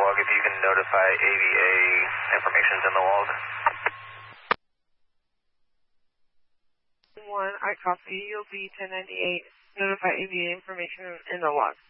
log if you can notify AVA information's in the log. 1, I copy. You'll be 1098. Notify AVA information in the log.